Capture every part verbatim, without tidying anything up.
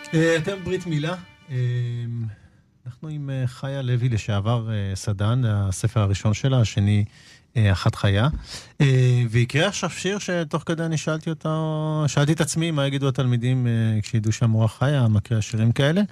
אתם ברית מילה. אנחנו עם חיה לוי לשעבר סדן, הספר הראשון שלה, השני אחת חיה. ויקרה עכשיו שיר שתוך כדי אני שאלתי אותה, שאלתי את עצמי מה יגידו התלמידים כשידעו שהמורה חיה, מקריאה שירים כאלה.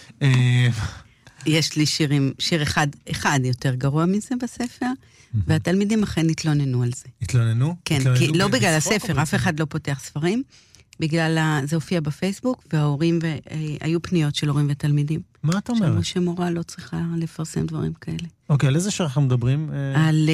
יש לי שירים, שיר אחד, אחד יותר גרוע מזה בספר, והתלמידים אכן התלוננו על זה. התלוננו? כן, כי לא בגלל הספר, אף אחד לא פותח ספרים, בגלל זה הופיע בפייסבוק, וההורים, היו פניות של הורים ותלמידים. מה את אומרת? שאמרו שמורה לא צריכה לפרסם דברים כאלה. אוקיי, על איזה שיר אנחנו מדברים? על...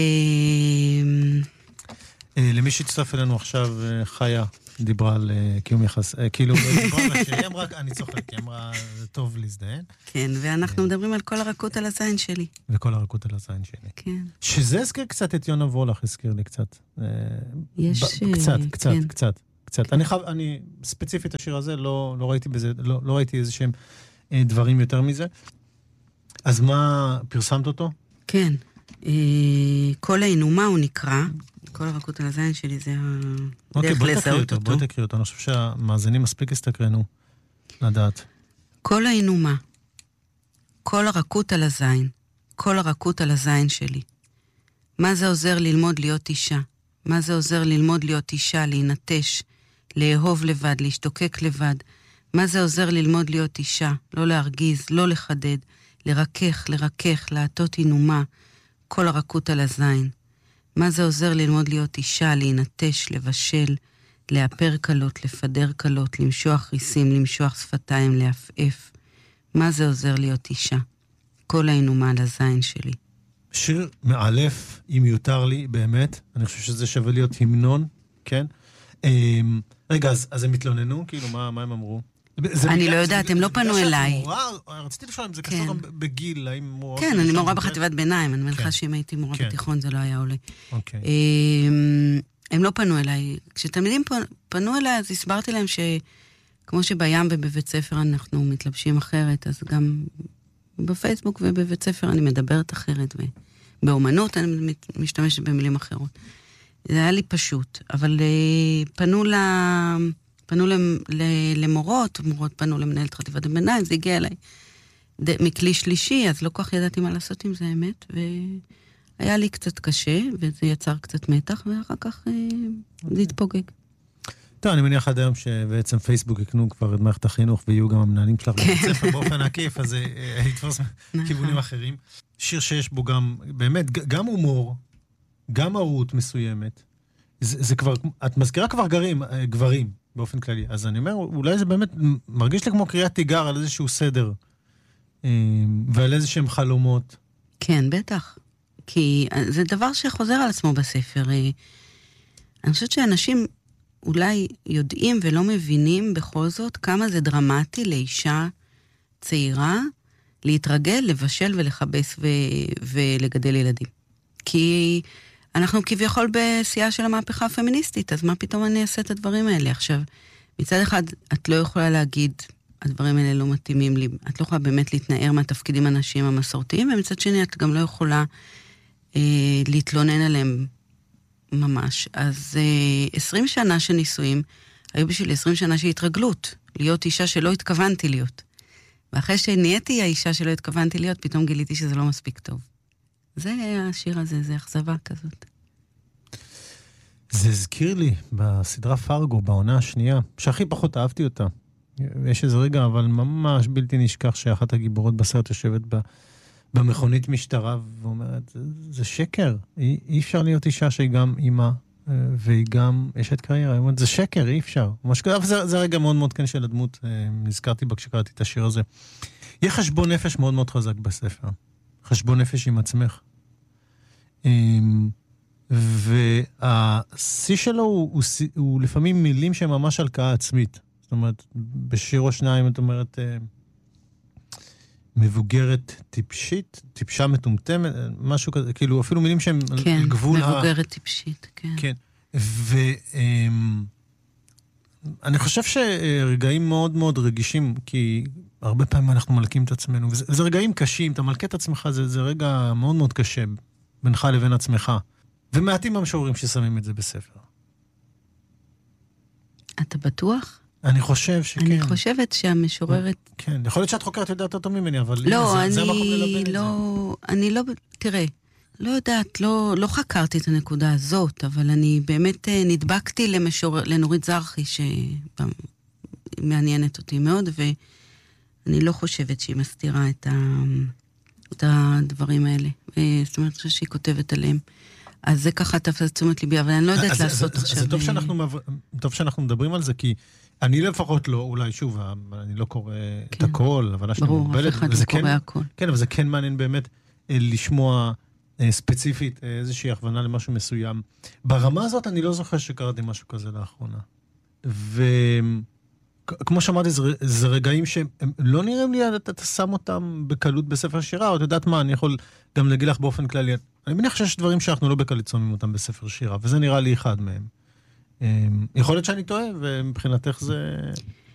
למי שהצטרף אלינו עכשיו, חיה דיברה על קיום יחס, כאילו, דיברה על השירים, רק אני צוחק, היא אמרה, זה טוב להזדהן. כן, ואנחנו מדברים על כל הרכות על הזין שלי. וכל הרכות על הזין שלי. כן. שזה הזכיר קצת את יונה וולך, הזכיר לי קצת. יש... קצת, קצת, קצת. קצת. אני חייב, אני, ספציפית השיר הזה, לא, לא ראיתי בזה, לא, לא ראיתי איזה שהם אה, דברים יותר מזה. אז מה, פרסמת אותו? כן. אה, כל האינומה הוא נקרא, כל הרכות על הזין שלי זה הדרך לזהות אותו. בואי תקריא אותו, אני חושב שהמאזינים מספיק הסתקרנו לדעת. כל האינומה, כל הרכות על הזין, כל הרכות על הזין שלי. מה זה עוזר ללמוד להיות אישה? מה זה עוזר ללמוד להיות אישה, להינטש, לאהוב לבד, להשתוקק לבד? מה זה עוזר ללמוד להיות אישה, לא להרגיז, לא לחדד, לרכך, לרכך, לעטות עינומה, כל הרכות על הזין? מה זה עוזר ללמוד להיות אישה, להינטש, לבשל, לאפר קלות, לפדר קלות, למשוח ריסים, למשוח שפתיים, להפעף? מה זה עוזר להיות אישה? כל העינומה על הזין שלי. שיר מאלף, אם יותר לי, באמת. אני חושב שזה שווה להיות המנון, כן? רגע, אז, אז הם התלוננו? כאילו, מה, מה הם אמרו? אני לא יודעת, הם לא פנו אליי. רציתי לשאול אם זה קשור גם בגיל, האם מורה... כן, אני מורה בחטיבת ביניים, אני מניחה שאם הייתי מורה בתיכון זה לא היה עולה. הם לא פנו אליי. כשתלמידים פנו אליי, אז הסברתי להם שכמו שבים ובבית ספר אנחנו מתלבשים אחרת, אז גם בפייסבוק ובבית ספר אני מדברת אחרת, ובאומנות אני משתמשת במילים אחרות. זה היה לי פשוט, אבל פנו ל... פנו למורות, מורות פנו למנהלת חטיבת הביניים, זה הגיע אליי מכלי שלישי, אז לא כל כך ידעתי מה לעשות עם זה, האמת, והיה לי קצת קשה, וזה יצר קצת מתח, ואחר כך זה התפוגג. טוב, אני מניח עד היום שבעצם פייסבוק יקנו כבר את מערכת החינוך, ויהיו גם המנהלים שלך בבית ספר באופן עקיף, אז יתפוס כיוונים אחרים. שיר שיש בו גם, באמת, גם הומור, גם מהות מסוימת, זה כבר, את מזכירה כבר גרים, גברים, באופן כללי. אז אני אומר, אולי זה באמת מרגיש לי כמו קריאת תיגר על איזשהו סדר, ועל איזשהם חלומות. כן, בטח. כי זה דבר שחוזר על עצמו בספר. אני חושבת שאנשים אולי יודעים ולא מבינים בכל זאת כמה זה דרמטי לאישה צעירה להתרגל, לבשל ולחבס ו... ולגדל ילדים. כי אנחנו כביכול בשיאה של המהפכה הפמיניסטית, אז מה פתאום אני אעשה את הדברים האלה? עכשיו, מצד אחד, את לא יכולה להגיד, הדברים האלה לא מתאימים לי, את לא יכולה באמת להתנער מהתפקידים הנשיים המסורתיים, ומצד שני, את גם לא יכולה אה, להתלונן עליהם ממש. אז אה, עשרים שנה של נישואים, היו בשביל עשרים שנה של התרגלות, להיות אישה שלא התכוונתי להיות. ואחרי שנהייתי האישה שלא התכוונתי להיות, פתאום גיליתי שזה לא מספיק טוב. זה השיר הזה, זה אכזבה כזאת. זה הזכיר לי בסדרה פרגו, בעונה השנייה, שהכי פחות אהבתי אותה. יש איזה רגע, אבל ממש בלתי נשכח שאחת הגיבורות בסרט יושבת במכונית משטרה, ואומרת, זה שקר. אי, אי אפשר להיות אישה שהיא גם אימא, והיא גם אשת קריירה. היא אומרת, זה שקר, אי אפשר. אבל זה, זה רגע מאוד מאוד כן של הדמות, נזכרתי בה כשקראתי את השיר הזה. יהיה חשבון נפש מאוד מאוד חזק בספר. חשבון נפש עם עצמך. והשיא שלו הוא, הוא, הוא לפעמים מילים שהן ממש הלקאה עצמית. זאת אומרת, בשיר או שניים את אומרת, מבוגרת טיפשית, טיפשה מטומטמת, משהו כזה, כאילו אפילו מילים שהן כן, על גבול ה... כן, מבוגרת טיפשית, כן. כן, ואני חושב שרגעים מאוד מאוד רגישים, כי הרבה פעמים אנחנו מלקים את עצמנו, וזה, וזה רגעים קשים, אתה מלכה את עצמך, זה, זה רגע מאוד מאוד קשה, בינך לבין עצמך. ומעטים המשוררים ששמים את זה בספר. אתה בטוח? אני חושב שכן. אני חושבת שהמשוררת... כן, יכול להיות שאת חוקרת יודעת אותו ממני, אבל לא, זה, אני זה המקום ללבן את זה. לא, אני לא, תראה, לא יודעת, לא, לא חקרתי את הנקודה הזאת, אבל אני באמת נדבקתי למשור... לנורית זרחי, שמעניינת אותי מאוד, ואני לא חושבת שהיא מסתירה את, ה... את הדברים האלה. זאת אומרת, שהיא כותבת עליהם. אז זה ככה תפס תשומת ליבי, אבל אני לא יודעת לעשות עכשיו... זה טוב שאנחנו, טוב שאנחנו מדברים על זה, כי אני לפחות לא, אולי שוב, אני לא קורא את הכל, אבל אני מוגבלת. ברור, אף אחד לא קורא הכל. כן, אבל זה כן מעניין באמת לשמוע ספציפית איזושהי הכוונה למשהו מסוים. ברמה הזאת אני לא זוכר שקראתי משהו כזה לאחרונה. וכמו שאמרתי, זה רגעים שהם לא נראים לי, אתה שם אותם בקלות בספר שירה, או אתה יודעת מה, אני יכול גם להגיד לך באופן כללי, אני מניח שיש דברים שאנחנו לא בקלות שמים אותם בספר שירה, וזה נראה לי אחד מהם. יכול להיות שאני טועה, ומבחינתך זה...